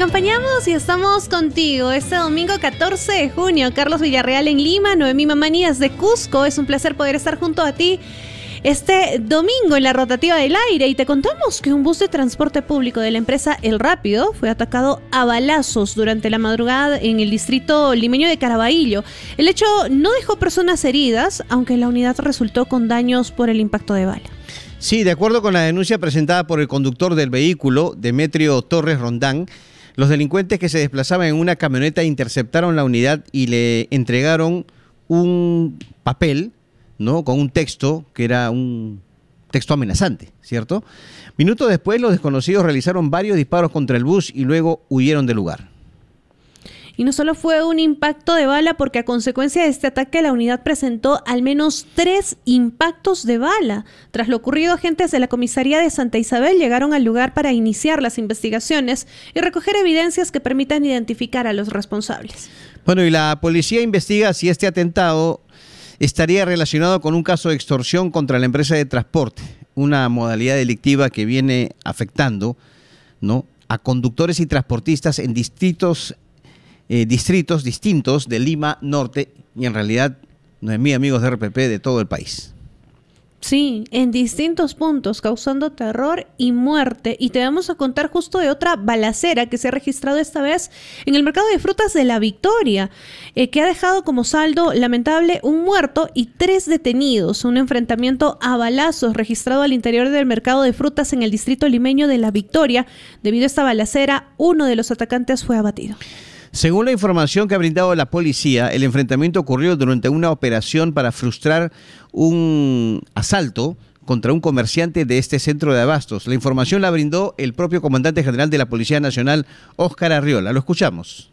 acompañamos y estamos contigo este domingo 14 de junio. Carlos Villarreal en Lima, Noemí Mamanías de Cusco. Es un placer poder estar junto a ti este domingo en la rotativa del aire, y te contamos que un bus de transporte público de la empresa El Rápido fue atacado a balazos durante la madrugada en el distrito limeño de Caraballo. El hecho no dejó personas heridas, aunque la unidad resultó con daños por el impacto de bala. Sí, de acuerdo con la denuncia presentada por el conductor del vehículo, Demetrio Torres Rondán, los delincuentes que se desplazaban en una camioneta interceptaron la unidad y le entregaron un papel, ¿no?, con un texto que era un texto amenazante, ¿cierto? Minutos después, los desconocidos realizaron varios disparos contra el bus y luego huyeron del lugar. Y no solo fue un impacto de bala, porque a consecuencia de este ataque la unidad presentó al menos 3 impactos de bala. Tras lo ocurrido, agentes de la comisaría de Santa Isabel llegaron al lugar para iniciar las investigaciones y recoger evidencias que permitan identificar a los responsables. Bueno, y la policía investiga si este atentado estaría relacionado con un caso de extorsión contra la empresa de transporte, una modalidad delictiva que viene afectando, ¿no?, a conductores y transportistas en distritos distintos de Lima Norte y en realidad, Noemí, amigos de RPP, de todo el país. Sí, en distintos puntos, causando terror y muerte. Y te vamos a contar justo de otra balacera que se ha registrado esta vez en el mercado de frutas de La Victoria, que ha dejado como saldo lamentable un muerto y 3 detenidos. Un enfrentamiento a balazos registrado al interior del mercado de frutas en el distrito limeño de La Victoria. Debido a esta balacera, uno de los atacantes fue abatido. Según la información que ha brindado la policía, el enfrentamiento ocurrió durante una operación para frustrar un asalto contra un comerciante de este centro de abastos. La información la brindó el propio comandante general de la Policía Nacional, Óscar Arriola. Lo escuchamos.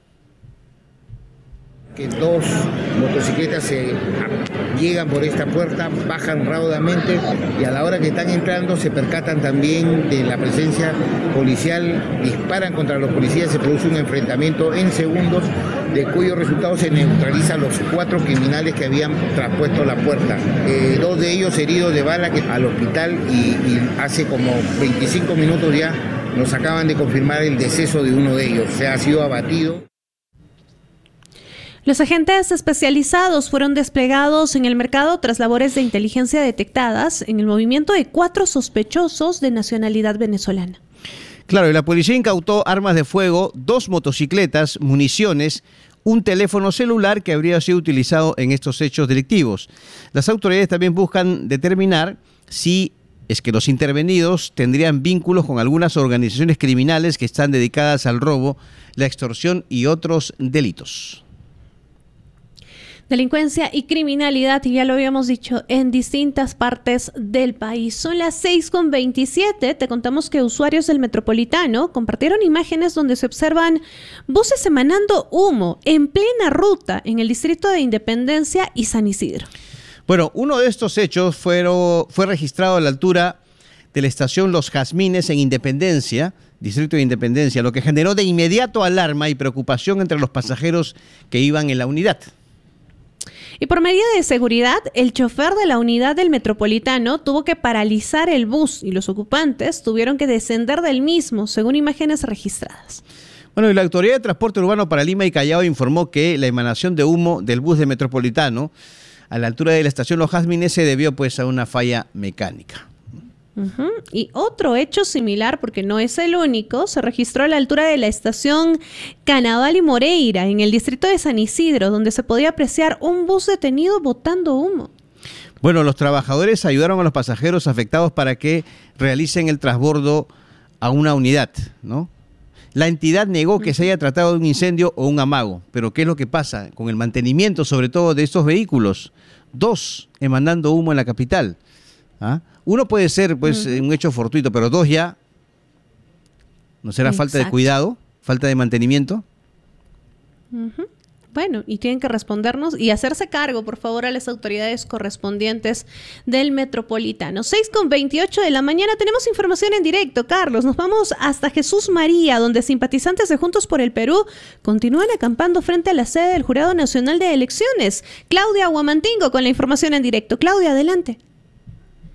Que 2 motocicletas llegan por esta puerta, bajan raudamente y a la hora que están entrando se percatan también de la presencia policial, disparan contra los policías, se produce un enfrentamiento en segundos, de cuyo resultado se neutraliza a los 4 criminales que habían traspuesto la puerta. 2 de ellos heridos de bala al hospital y hace como 25 minutos ya nos acaban de confirmar el deceso de uno de ellos, se ha sido abatido. Los agentes especializados fueron desplegados en el mercado tras labores de inteligencia detectadas en el movimiento de 4 sospechosos de nacionalidad venezolana. Claro, y la policía incautó armas de fuego, 2 motocicletas, municiones, un teléfono celular que habría sido utilizado en estos hechos delictivos. Las autoridades también buscan determinar si es que los intervenidos tendrían vínculos con algunas organizaciones criminales que están dedicadas al robo, la extorsión y otros delitos. Delincuencia y criminalidad, y ya lo habíamos dicho, en distintas partes del país. Son las 6:27. Te contamos que usuarios del Metropolitano compartieron imágenes donde se observan buses emanando humo en plena ruta en el distrito de Independencia y San Isidro. Bueno, uno de estos hechos fue registrado a la altura de la estación Los Jazmines en Independencia, distrito de Independencia, lo que generó de inmediato alarma y preocupación entre los pasajeros que iban en la unidad. Y por medida de seguridad, el chofer de la unidad del Metropolitano tuvo que paralizar el bus y los ocupantes tuvieron que descender del mismo, según imágenes registradas. Bueno, y la Autoridad de Transporte Urbano para Lima y Callao informó que la emanación de humo del bus de Metropolitano a la altura de la estación Los Jazmines se debió pues a una falla mecánica. Y otro hecho similar, porque no es el único, se registró a la altura de la estación Canaval y Moreira, en el distrito de San Isidro, donde se podía apreciar un bus detenido botando humo. Bueno, los trabajadores ayudaron a los pasajeros afectados para que realicen el transbordo a una unidad, ¿no? La entidad negó que se haya tratado de un incendio o un amago, pero ¿qué es lo que pasa con el mantenimiento, sobre todo de estos vehículos? 2 emanando humo en la capital. ¿Ah? Uno puede ser pues un hecho fortuito, pero 2 ya. ¿No será falta de cuidado? ¿Falta de mantenimiento? Bueno, y tienen que respondernos y hacerse cargo, por favor, a las autoridades correspondientes del Metropolitano. 6:28 de la mañana, tenemos información en directo, Carlos. Nos vamos hasta Jesús María, donde simpatizantes de Juntos por el Perú continúan acampando frente a la sede del Jurado Nacional de Elecciones. Claudia Huamantingo con la información en directo. Claudia, adelante.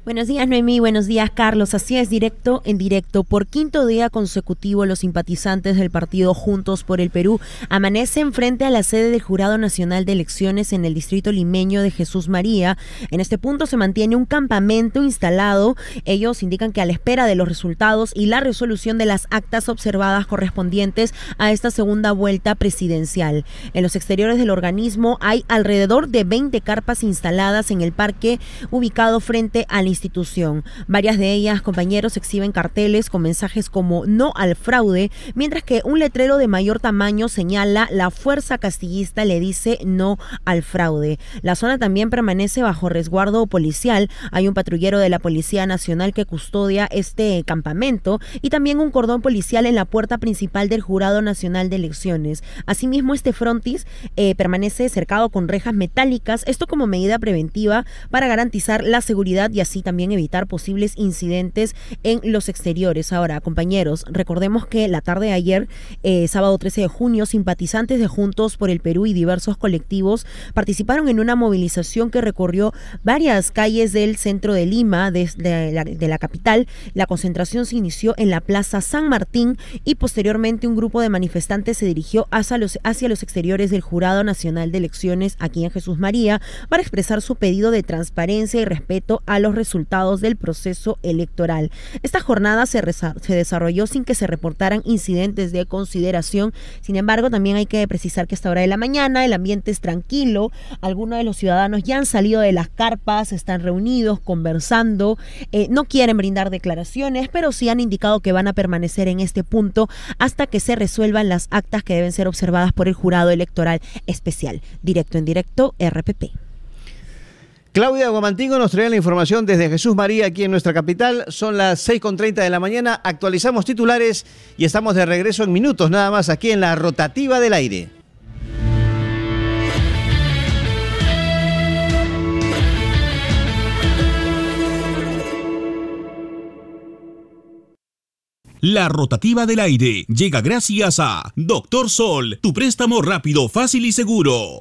Buenos días, Noemí. Buenos días, Carlos. Así es, directo en directo. Por quinto día consecutivo, los simpatizantes del partido Juntos por el Perú amanecen frente a la sede del Jurado Nacional de Elecciones en el distrito limeño de Jesús María. En este punto se mantiene un campamento instalado. Ellos indican que a la espera de los resultados y la resolución de las actas observadas correspondientes a esta segunda vuelta presidencial. En los exteriores del organismo hay alrededor de 20 carpas instaladas en el parque ubicado frente al institución. Varias de ellas, compañeros, exhiben carteles con mensajes como "no al fraude", mientras que un letrero de mayor tamaño señala "la fuerza castillista le dice no al fraude". La zona también permanece bajo resguardo policial. Hay un patrullero de la Policía Nacional que custodia este campamento y también un cordón policial en la puerta principal del Jurado Nacional de Elecciones. Asimismo, este frontis permanece cercado con rejas metálicas, esto como medida preventiva para garantizar la seguridad y así también evitar posibles incidentes en los exteriores. Ahora, compañeros, recordemos que la tarde de ayer, sábado 13 de junio, simpatizantes de Juntos por el Perú y diversos colectivos participaron en una movilización que recorrió varias calles del centro de Lima, de la capital. La concentración se inició en la Plaza San Martín y posteriormente un grupo de manifestantes se dirigió hacia los exteriores del Jurado Nacional de Elecciones aquí en Jesús María para expresar su pedido de transparencia y respeto a los resultados del proceso electoral. Esta jornada se desarrolló sin que se reportaran incidentes de consideración. Sin embargo, también hay que precisar que a esta hora de la mañana el ambiente es tranquilo. Algunos de los ciudadanos ya han salido de las carpas, están reunidos, conversando, no quieren brindar declaraciones, pero sí han indicado que van a permanecer en este punto hasta que se resuelvan las actas que deben ser observadas por el Jurado Electoral Especial. Directo en directo, RPP. Claudia Guamantingo nos trae la información desde Jesús María, aquí en nuestra capital. Son las 6:30 de la mañana, actualizamos titulares y estamos de regreso en minutos nada más aquí en la Rotativa del Aire. La Rotativa del Aire llega gracias a Doctor Sol, tu préstamo rápido, fácil y seguro.